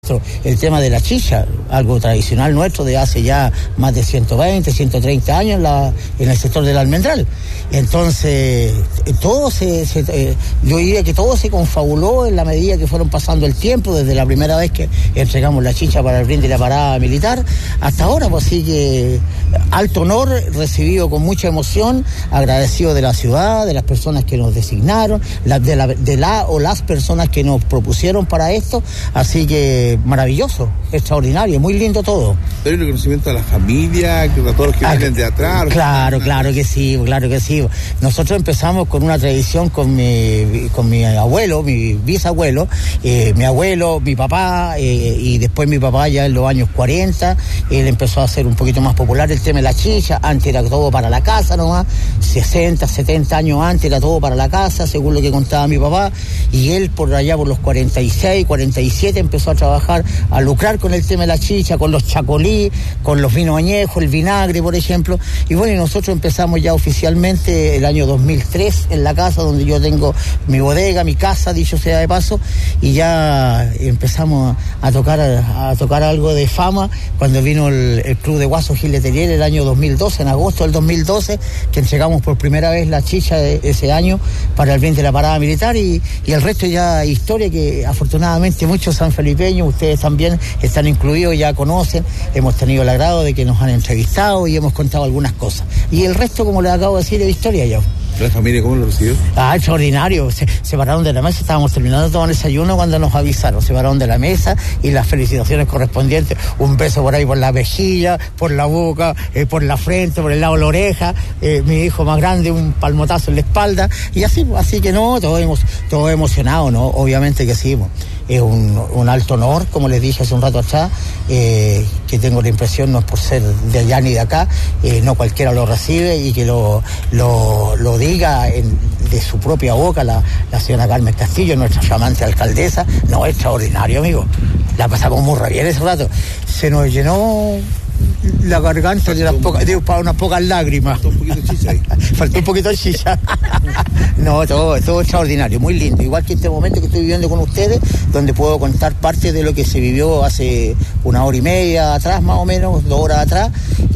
nuestro, el tema de la chicha, algo tradicional nuestro de hace ya más de 120, 130 años en el sector del almendral. Entonces, yo diría que todo se confabuló en la medida que fueron pasando el tiempo, desde la primera vez que entregamos la chicha para el brinde y la parada militar, hasta ahora, pues así que alto honor, recibido con mucha emoción, agradecido de la ciudad, de las personas que nos designaron, de las personas que nos propusieron para esto, así que maravilloso, extraordinario, muy lindo todo. ¿Hay un reconocimiento a la familia, a todos los que vienen de atrás? Claro que sí. Nosotros empezamos con una tradición con mi abuelo, mi bisabuelo, mi abuelo, mi papá, y después mi papá ya en los años 40, él empezó a hacer un poquito más popular el tema de la chicha. Antes era todo para la casa nomás, 60, 70 años antes era todo para la casa, según lo que contaba mi papá, y él por allá por los 46, 47 empezó a trabajar, a lucrar con el tema de la chicha, con los chacolí, con los vinos añejos, el vinagre, por ejemplo. Y bueno, y nosotros empezamos ya oficialmente el año 2003 en la casa donde yo tengo mi bodega, mi casa, dicho sea de paso, y ya empezamos a tocar algo de fama cuando vino el Club de Guasos Gileterier el año 2012, en agosto del 2012, que entregamos por primera vez la chicha de ese año para el brinde de la parada militar, y el resto ya historia que afortunadamente muchos sanfelipeños, ustedes también están incluidos, ya conocen, hemos tenido el agrado de que nos han entrevistado y hemos contado algunas cosas. Y el resto, como les acabo de decir, es historia ya. ¿La familia cómo lo recibió? Extraordinario. Se pararon de la mesa, estábamos terminando de tomar desayuno cuando nos avisaron. Se pararon de la mesa y las felicitaciones correspondientes. Un beso por ahí por la mejilla, por la boca, por la frente, por el lado de la oreja. Mi hijo más grande, un palmotazo en la espalda. Y así que no, todo emocionado, ¿no? Obviamente que sí. Es un alto honor, como les dije hace un rato atrás, que tengo la impresión, no es por ser de allá ni de acá, no cualquiera lo recibe, y que lo diga de su propia boca la señora Carmen Castillo, nuestra flamante alcaldesa. No, extraordinario, amigo. La pasamos muy re bien ese rato. Se nos llenó la garganta para unas pocas lágrimas. Faltó un poquito de chicha ahí. Faltó un poquito de chicha. No, todo extraordinario, muy lindo. Igual que este momento que estoy viviendo con ustedes, donde puedo contar parte de lo que se vivió hace una hora y media atrás, más o menos, 2 horas atrás,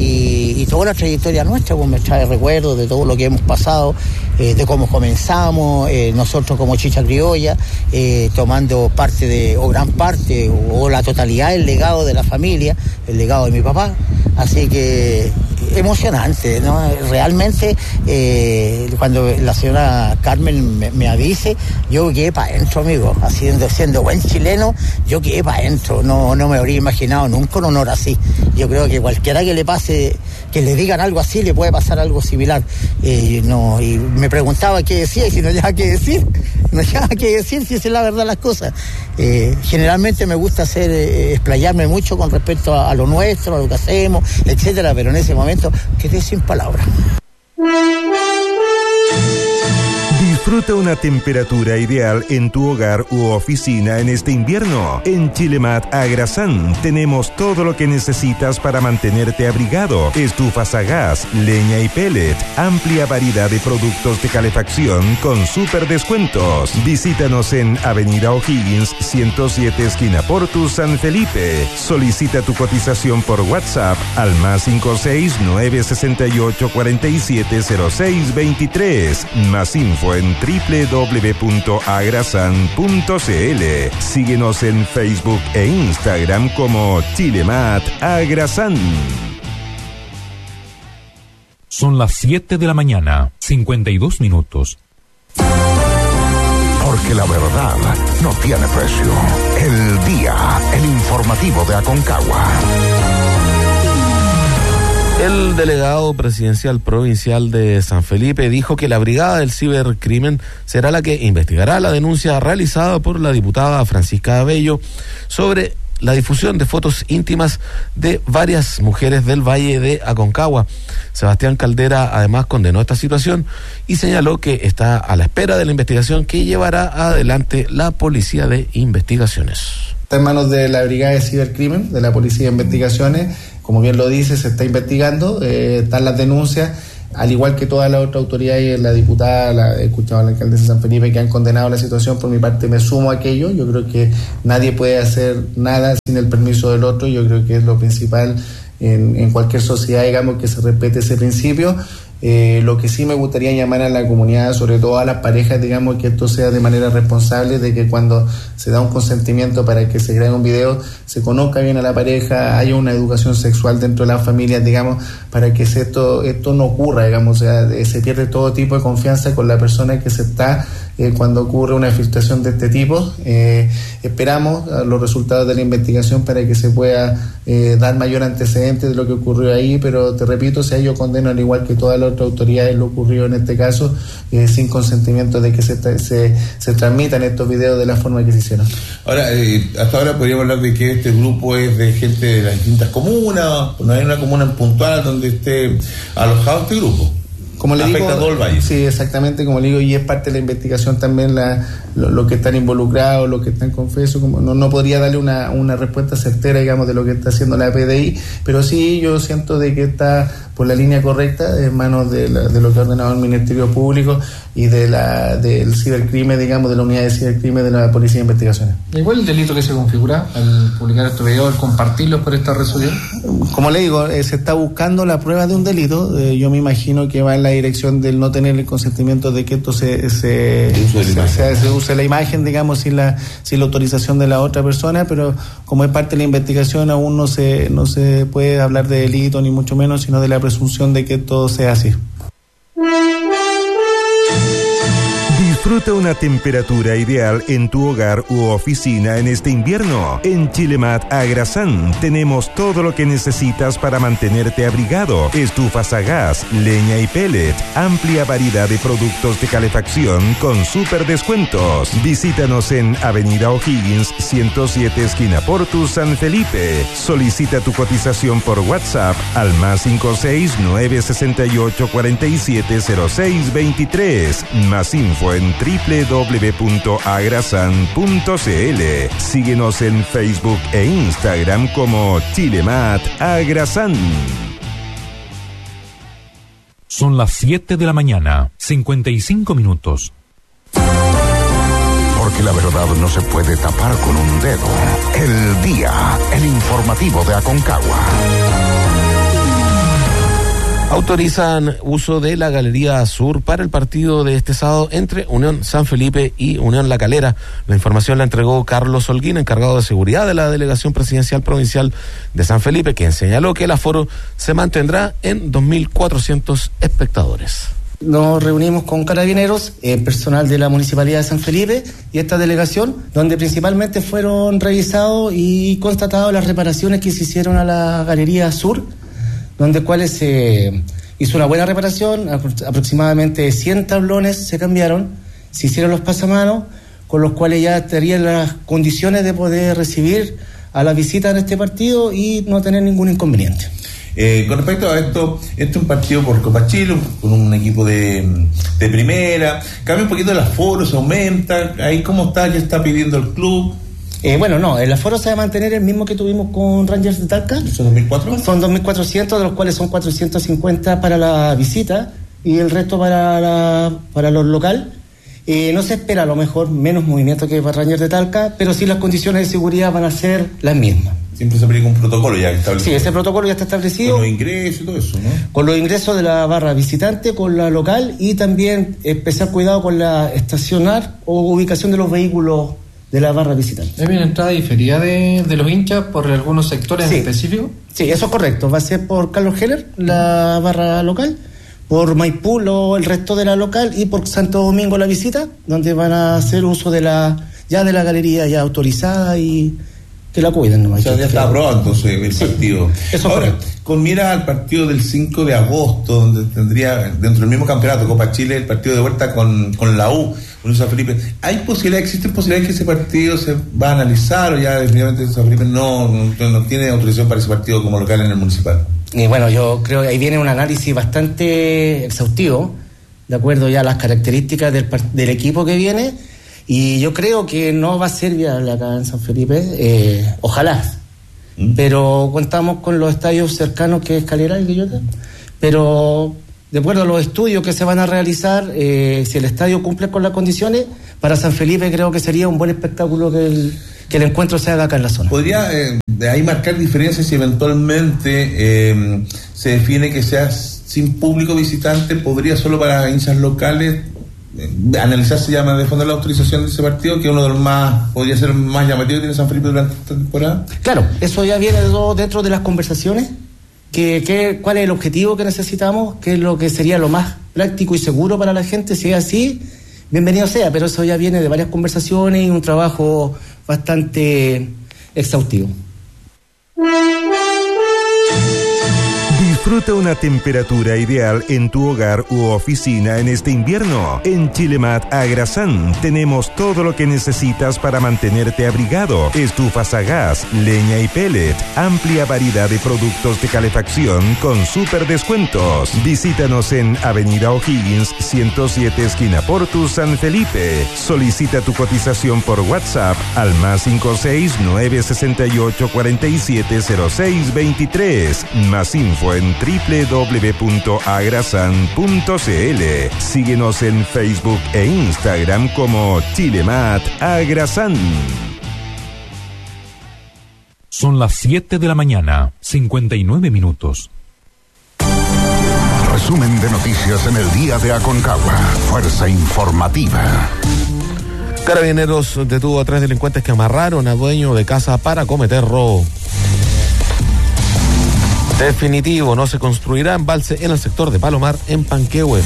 y toda la trayectoria nuestra, pues me trae recuerdos de todo lo que hemos pasado, de cómo comenzamos, nosotros como Chicha Criolla, tomando gran parte o la totalidad del legado de la familia, el legado de mi papá. Así que emocionante, ¿no? Realmente, cuando la señora Carmen me avise, yo quedé para adentro, amigo. Siendo buen chileno, yo quedé para adentro. No me habría imaginado nunca un honor así. Yo creo que cualquiera que le pase, que le digan algo así, le puede pasar algo similar. Y me preguntaba qué decía, y si no ya qué decir. No ya qué decir, si es la verdad las cosas. Generalmente me gusta explayarme mucho con respecto a lo nuestro, a lo que hacemos, etcétera, pero en ese momento quedé sin palabras. Disfruta una temperatura ideal en tu hogar u oficina en este invierno. En Chilemat Agrasán tenemos todo lo que necesitas para mantenerte abrigado. Estufas a gas, leña y pellet, amplia variedad de productos de calefacción con súper descuentos. Visítanos en Avenida O'Higgins 107 esquina Portus, San Felipe. Solicita tu cotización por WhatsApp al +56 968 4706 23. Más info en www.agrasan.cl. Síguenos en Facebook e Instagram como Chilemat Agrasán. Son las 7 de la mañana, 52 minutos. Porque la verdad no tiene precio. El día, el informativo de Aconcagua. El delegado presidencial provincial de San Felipe dijo que la Brigada del Cibercrimen será la que investigará la denuncia realizada por la diputada Francisca Abello sobre la difusión de fotos íntimas de varias mujeres del Valle de Aconcagua. Sebastián Caldera además condenó esta situación y señaló que está a la espera de la investigación que llevará adelante la Policía de Investigaciones. Está en manos de la Brigada de Cibercrimen, de la Policía de Investigaciones. Como bien lo dice, se está investigando, están las denuncias al igual que todas las otras autoridades, la diputada, he escuchado a la alcaldesa de San Felipe que han condenado la situación. Por mi parte me sumo a aquello. Yo creo que nadie puede hacer nada sin el permiso del otro. Yo creo que es lo principal en cualquier sociedad, digamos, que se respete ese principio. Lo que sí me gustaría llamar a la comunidad, sobre todo a las parejas, digamos, que esto sea de manera responsable, de que cuando se da un consentimiento para que se grabe un video, se conozca bien a la pareja, haya una educación sexual dentro de las familias, digamos, para que esto no ocurra, digamos, o sea, se pierde todo tipo de confianza con la persona que se está cuando ocurre una filtración de este tipo. Esperamos los resultados de la investigación para que se pueda dar mayor antecedente de lo que ocurrió ahí, pero te repito, o sea, yo condeno, al igual que todas las otras autoridades, lo ocurrido en este caso, sin consentimiento de que se transmitan estos videos de la forma que se hicieron. Ahora, hasta ahora podríamos hablar de que este grupo es de gente de las distintas comunas, no hay una comuna puntual donde esté alojado este grupo. Como le afecta digo, a todo el valle. Sí, exactamente, como le digo, y es parte de la investigación también lo que están involucrados, lo que están confesos. Como no podría darle una respuesta certera, digamos, de lo que está haciendo la PDI, pero sí yo siento de que está por la línea correcta, en manos de lo que ha ordenado el Ministerio Público y del cibercrimen, digamos, de la unidad de cibercrimen de la Policía de Investigaciones. ¿Igual el delito que se configura al publicar estos videos, al compartirlos por esta red social? Como le digo, se está buscando la prueba de un delito. Yo me imagino que va en la dirección del no tener el consentimiento de que esto se use la imagen, digamos, sin la autorización de la otra persona, pero como es parte de la investigación aún no se puede hablar de delito, ni mucho menos, sino de la presunción de que todo sea así. Disfruta una temperatura ideal en tu hogar u oficina en este invierno. En Chilemat Agrasán tenemos todo lo que necesitas para mantenerte abrigado. Estufas a gas, leña y pellet, amplia variedad de productos de calefacción con súper descuentos. Visítanos en Avenida O'Higgins 107 esquina Portus, San Felipe. Solicita tu cotización por WhatsApp al +56 968 470623. Más info en www.agrasan.cl. Síguenos en Facebook e Instagram como Chilemat Agrasán. Son las 7 de la mañana, 55 minutos. Porque la verdad no se puede tapar con un dedo. El día, el informativo de Aconcagua. Autorizan uso de la Galería Sur para el partido de este sábado entre Unión San Felipe y Unión La Calera. La información la entregó Carlos Holguín, encargado de seguridad de la Delegación Presidencial Provincial de San Felipe, quien señaló que el aforo se mantendrá en 2.400 espectadores. Nos reunimos con carabineros, personal de la Municipalidad de San Felipe y esta delegación, donde principalmente fueron revisados y constatados las reparaciones que se hicieron a la Galería Sur, donde cuales se hizo una buena reparación, aproximadamente 100 tablones se cambiaron, se hicieron los pasamanos, con los cuales ya estarían las condiciones de poder recibir a la visita en este partido y no tener ningún inconveniente. Con respecto a esto es un partido por Copa Chile, con un equipo de primera, cambia un poquito el aforo, se aumenta, ahí cómo está, ya está pidiendo el club. Bueno, no, el aforo se va a mantener el mismo que tuvimos con Rangers de Talca. ¿Son 2.400? Son 2.400, de los cuales son 450 para la visita y el resto para los local. No se espera a lo mejor menos movimiento que para Rangers de Talca, pero sí las condiciones de seguridad van a ser las mismas. Siempre se aplica un protocolo ya establecido. Sí, ese protocolo ya está establecido. Con los ingresos y todo eso, ¿no? Con los ingresos de la barra visitante, con la local y también especial cuidado con la estacionar o ubicación de los vehículos de la barra visitante. ¿Hay una entrada diferida de los hinchas por algunos sectores en específico? Sí, eso es correcto. Va a ser por Carlos Heller, la barra local, por Maipú el resto de la local y por Santo Domingo la visita, donde van a hacer uso de la galería ya autorizada y que la cuiden. O sea, ya está aprobado entonces el partido. Eso ahora, correcto. Con mira al partido del 5 de agosto, donde tendría dentro del mismo campeonato Copa Chile el partido de vuelta con la U, Unión San Felipe, ¿existen posibilidades que ese partido se va a analizar o ya definitivamente San Felipe no tiene autorización para ese partido como local en el municipal? Y bueno, yo creo que ahí viene un análisis bastante exhaustivo, de acuerdo ya a las características del equipo que viene, y yo creo que no va a ser viable acá en San Felipe, ojalá, pero contamos con los estadios cercanos que es Calera y Quillota, pero de acuerdo a los estudios que se van a realizar, si el estadio cumple con las condiciones, para San Felipe creo que sería un buen espectáculo que el encuentro se haga acá en la zona. ¿Podría de ahí marcar diferencias si eventualmente se define que sea sin público visitante? ¿Podría solo para hinchas locales analizarse ya de fondo la autorización de ese partido, que es uno de los más, podría ser más llamativo que tiene San Felipe durante esta temporada? Claro, eso ya viene dentro de las conversaciones. ¿Cuál es el objetivo que necesitamos? ¿Qué es lo que sería lo más práctico y seguro para la gente? Si es así, bienvenido sea, pero eso ya viene de varias conversaciones y un trabajo bastante exhaustivo. Disfruta una temperatura ideal en tu hogar u oficina en este invierno. En Chilemat Agrasán tenemos todo lo que necesitas para mantenerte abrigado. Estufas a gas, leña y pellet, amplia variedad de productos de calefacción con super descuentos. Visítanos en Avenida O'Higgins 107 esquina Portus, San Felipe. Solicita tu cotización por WhatsApp al +56 968 47 06 23. Más info en www.agrasan.cl. Síguenos en Facebook e Instagram como Chilemat Agrasán. Son las 7 de la mañana, 59 minutos. Resumen de noticias en el día de Aconcagua. Fuerza informativa. Carabineros detuvo a 3 delincuentes que amarraron a dueño de casa para cometer robo. Definitivo, no se construirá embalse en el sector de Palomar, en Panquehue.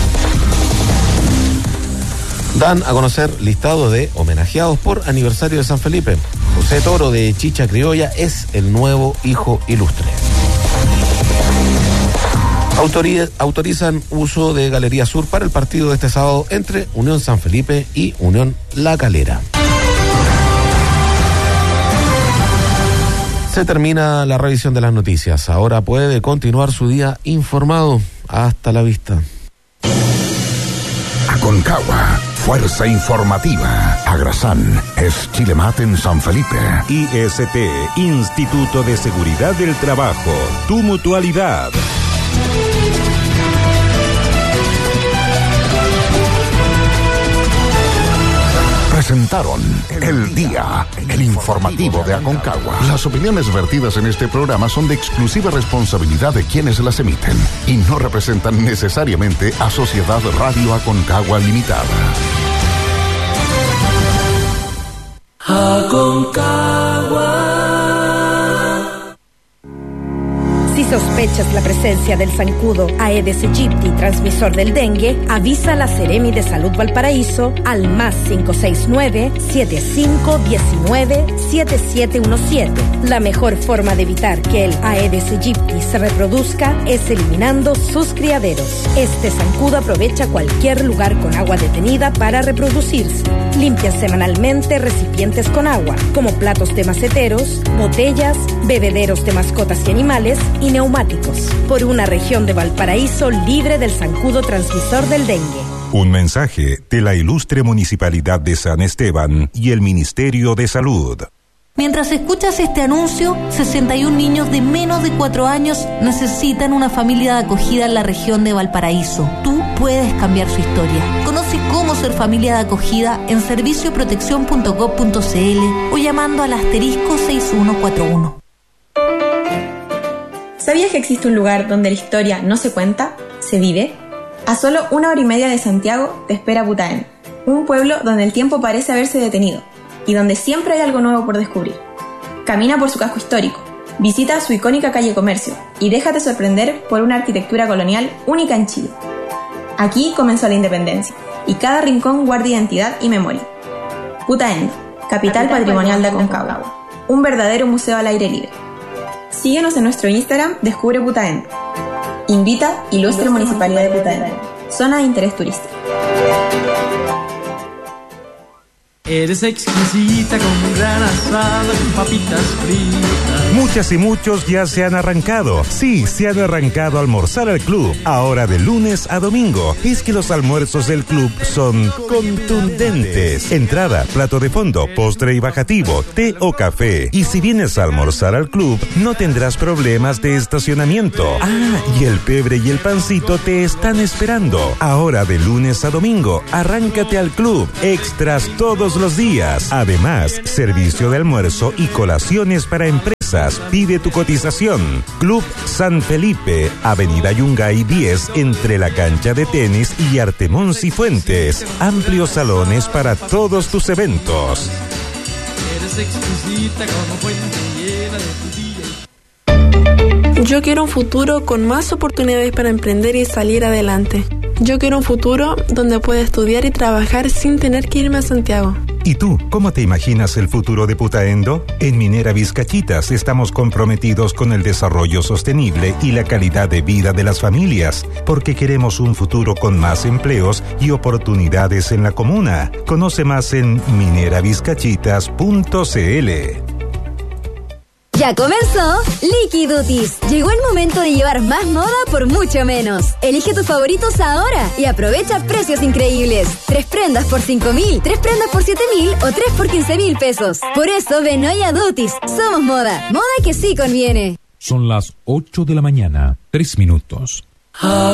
Dan a conocer listado de homenajeados por aniversario de San Felipe. José Toro de Chicha Criolla es el nuevo hijo ilustre. Autorizan uso de Galería Sur para el partido de este sábado entre Unión San Felipe y Unión La Calera. Se termina la revisión de las noticias. Ahora puede continuar su día informado. Hasta la vista. Aconcagua, fuerza informativa. Agrasán es Chilemat en San Felipe. IST, Instituto de Seguridad del Trabajo. Tu mutualidad. Presentaron El Día, el informativo de Aconcagua. Las opiniones vertidas en este programa son de exclusiva responsabilidad de quienes las emiten y no representan necesariamente a Sociedad Radio Aconcagua Limitada. Aconcagua. Si sospechas la presencia del zancudo Aedes aegypti, transmisor del dengue, avisa a la Seremi de Salud Valparaíso al +569-7519-7717. La mejor forma de evitar que el Aedes aegypti se reproduzca es eliminando sus criaderos. Este zancudo aprovecha cualquier lugar con agua detenida para reproducirse. Limpia semanalmente recipientes con agua, como platos de maceteros, botellas, bebederos de mascotas y animales y neumáticos, por una región de Valparaíso libre del zancudo transmisor del dengue. Un mensaje de la ilustre Municipalidad de San Esteban y el Ministerio de Salud. Mientras escuchas este anuncio, 61 niños de menos de 4 años necesitan una familia de acogida en la región de Valparaíso. Tú puedes cambiar su historia. Conoce cómo ser familia de acogida en servicioprotección.gov.cl o llamando al *6141. ¿Sabías que existe un lugar donde la historia no se cuenta, se vive? A solo 1 hora y media de Santiago te espera Putaén, un pueblo donde el tiempo parece haberse detenido y donde siempre hay algo nuevo por descubrir. Camina por su casco histórico, visita su icónica calle Comercio y déjate sorprender por una arquitectura colonial única en Chile. Aquí comenzó la independencia y cada rincón guarda identidad y memoria. Putaén, capital patrimonial de Aconcagua, un verdadero museo al aire libre. Síguenos en nuestro Instagram, Descubre Putaén. Invita Ilustre Municipalidad de Putaén. Zona de interés turístico. Eres exquisita con un gran asado con papitas fritas. Muchas y muchos ya se han arrancado. Sí, se han arrancado a almorzar al club. Ahora de lunes a domingo. Es que los almuerzos del club son contundentes. Entrada, plato de fondo, postre y bajativo, té o café. Y si vienes a almorzar al club, no tendrás problemas de estacionamiento. Ah, y el pebre y el pancito te están esperando. Ahora de lunes a domingo, arráncate al club. Extras todos los días. Además, servicio de almuerzo y colaciones para empresas. Pide tu cotización. Club San Felipe, Avenida Yungay 10, entre la cancha de tenis y Artemón Cifuentes. Amplios salones para todos tus eventos. Eres exquisita como fuente llena de tu día. Yo quiero un futuro con más oportunidades para emprender y salir adelante. Yo quiero un futuro donde pueda estudiar y trabajar sin tener que irme a Santiago. ¿Y tú, cómo te imaginas el futuro de Putaendo? En Minera Vizcachitas estamos comprometidos con el desarrollo sostenible y la calidad de vida de las familias, porque queremos un futuro con más empleos y oportunidades en la comuna. Conoce más en mineravizcachitas.cl. Ya comenzó Liquidutis. Llegó el momento de llevar más moda por mucho menos. Elige tus favoritos ahora y aprovecha precios increíbles. 3 prendas por 5.000, 3 prendas por 7.000 o 3 por 15.000 pesos. Por eso ven hoy a Dutis. Somos moda. Moda que sí conviene. Son las 8 de la mañana, 3 minutos.